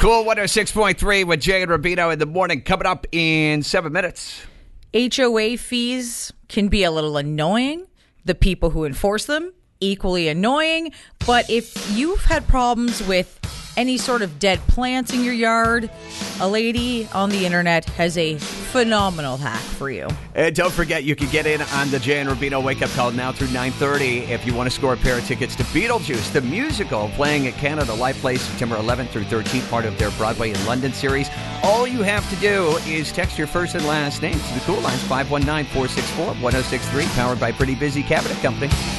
Cool 106.3 with Jay and Rubino in the morning. Coming up in 7 minutes. HOA fees can be a little annoying. The people who enforce them, equally annoying. But if you've had problems with any sort of dead plants in your yard, a lady on the internet has a phenomenal hack for you. And don't forget, you can get in on the Jay and Rubino wake-up call now through 9:30 if you want to score a pair of tickets to Beetlejuice, the musical, playing at Canada Life Place September 11th through 13th, part of their Broadway in London series. All you have to do is text your first and last name to the cool lines, 519-464-1063, powered by Pretty Busy Cabinet Company.